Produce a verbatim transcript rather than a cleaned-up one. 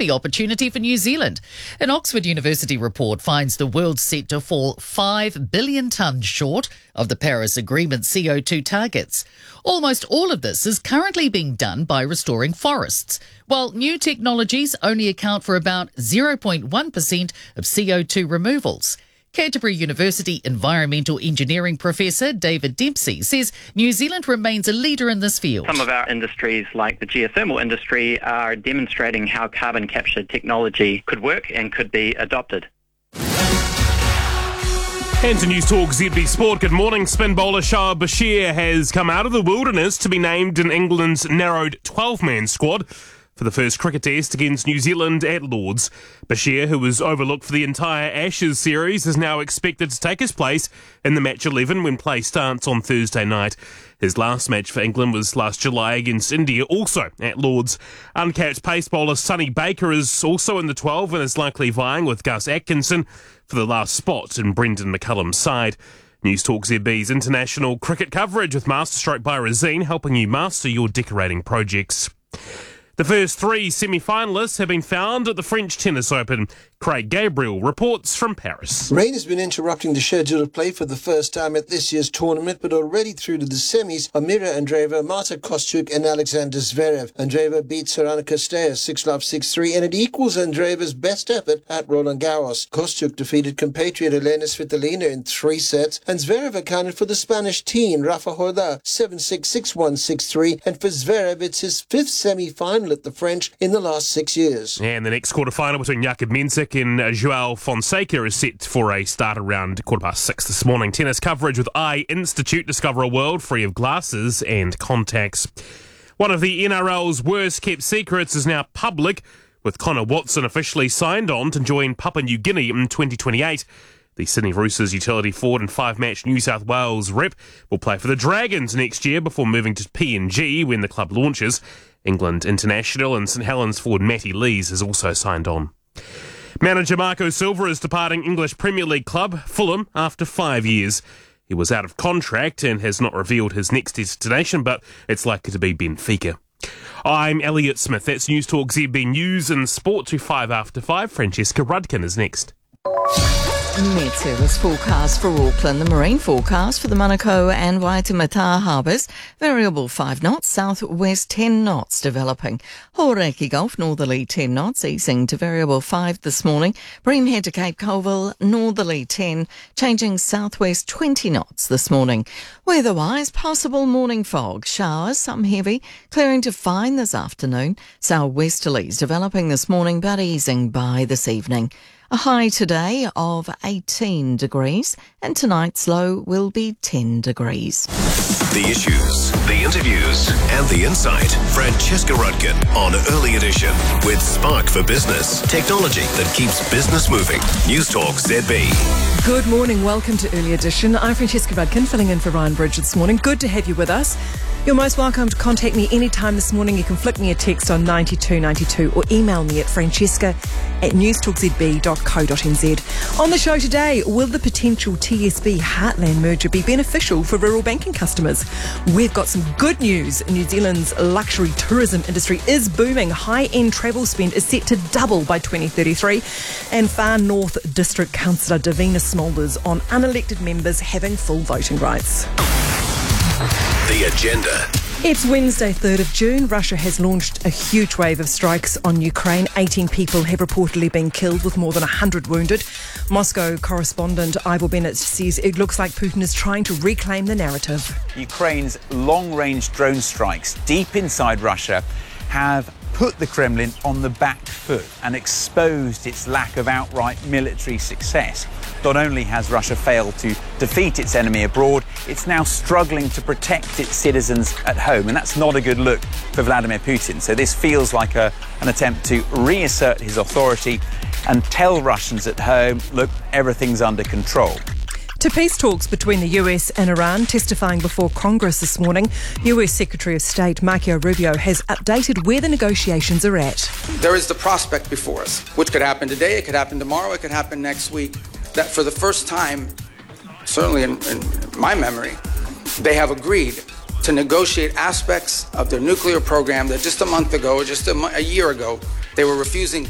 be opportunity for New Zealand. An Oxford University report finds the world's set to fall five billion tonnes short of the Paris Agreement C O two targets. Almost all of this is currently being done by restoring forests, while new technologies only account for about zero point one percent of C O two removals. Canterbury University Environmental Engineering Professor David Dempsey says New Zealand remains a leader in this field. Some of our industries, like the geothermal industry, are demonstrating how carbon capture technology could work and could be adopted. And to News Talk Z B Sport, good morning. Spin bowler Shoaib Bashir has come out of the wilderness to be named in England's narrowed twelve-man squad for the first cricket test against New Zealand at Lords. Bashir, who was overlooked for the entire Ashes series, is now expected to take his place in the match eleven when play starts on Thursday night. His last match for England was last July against India, also at Lords. Uncapped pace bowler Sonny Baker is also in the twelve and is likely vying with Gus Atkinson for the last spot in Brendan McCullum's side. News Talk Z B's international cricket coverage with Masterstroke by Razine, helping you master your decorating projects. The first three semi-finalists have been found at the French Tennis Open. Craig Gabriel reports from Paris. Rain has been interrupting the schedule of play for the first time at this year's tournament, but already through to the semis are Mira Andreeva, Marta Kostyuk and Alexander Zverev. Andreeva beats Sorana Castells six love, six three, and it equals Andreeva's best effort at Roland Garros. Kostyuk defeated compatriot Elena Svitolina in three sets, and Zverev accounted for the Spanish teen Rafa Horda seven six, six one, six three, and for Zverev it's his fifth semi-final at the French in the last six years. And the next quarter-final between Jakub Mensik and João Fonseca is set for a start around quarter past six this morning. Tennis coverage with Eye Institute. Discover a world free of glasses and contacts. One of the N R L's worst-kept secrets is now public, with Connor Watson officially signed on to join Papua New Guinea in twenty twenty-eight. The Sydney Roosters utility forward and five-match New South Wales rep will play for the Dragons next year before moving to P N G when the club launches. England international and St Helens forward Matty Lees has also signed on. Manager Marco Silva is departing English Premier League club Fulham after five years. He was out of contract and has not revealed his next destination, but it's likely to be Benfica. I'm Elliot Smith. That's News Talk Z B News and Sport to five after five. Francesca Rudkin is next. Met Service forecast for Auckland. The marine forecast for the Manukau and Waitemata harbours. Variable five knots, southwest ten knots developing. Hauraki Gulf, northerly ten knots, easing to variable five this morning. Bream Head to Cape Colville, northerly ten, changing southwest twenty knots this morning. Weather-wise, possible morning fog, showers, some heavy, clearing to fine this afternoon. Southwesterlies developing this morning but easing by this evening. A high today of eighteen degrees and tonight's low will be ten degrees. The issues, the interviews and the insight. Francesca Rudkin on Early Edition with Spark for Business. Technology that keeps business moving. News Talk Z B. Good morning. Welcome to Early Edition. I'm Francesca Rudkin, filling in for Ryan Bridge this morning. Good to have you with us. You're most welcome to contact me anytime this morning. You can flick me a text on nine two nine two or email me at francesca at newstalkzb dot co dot n z. On the show today, will the potential T S B Heartland merger be beneficial for rural banking customers? We've got some good news. New Zealand's luxury tourism industry is booming. High-end travel spend is set to double by twenty thirty-three. And Far North District Councillor Davina Smolders on unelected members having full voting rights. The agenda. It's Wednesday, third of June. Russia has launched a huge wave of strikes on Ukraine. eighteen people have reportedly been killed with more than one hundred wounded. Moscow correspondent Ivor Bennett says it looks like Putin is trying to reclaim the narrative. Ukraine's long-range drone strikes deep inside Russia have put the Kremlin on the back foot and exposed its lack of outright military success. Not only has Russia failed to defeat its enemy abroad, it's now struggling to protect its citizens at home, and that's not a good look for Vladimir Putin. So this feels like a, an attempt to reassert his authority and tell Russians at home, look, everything's under control. To peace talks between the U S and Iran, testifying before Congress this morning, U S Secretary of State Marco Rubio has updated where the negotiations are at. There is the prospect before us, which could happen today, it could happen tomorrow, it could happen next week, that for the first time, certainly in, in my memory, they have agreed to negotiate aspects of their nuclear program that just a month ago, or just a, a year ago, they were refusing